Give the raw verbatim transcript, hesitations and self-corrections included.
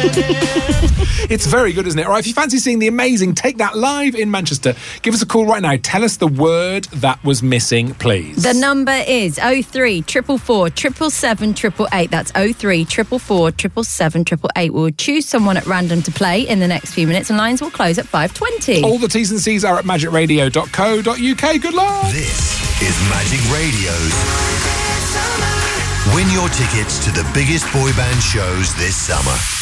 It's very good, isn't it? All right, if you fancy seeing the amazing Take That live in Manchester, give us a call right now. Tell us the word that was missing, please. The number is oh three four four four, seven seven seven, eight eight eight. That's oh three four four four, seven seven seven, eight eight eight. We'll choose someone at random to play in the next few minutes, and lines will close at five twenty. All the T's and C's are at magic radio dot co dot uk. Good luck. This is Magic Radio's Win Your Tickets to the biggest boy band shows this summer.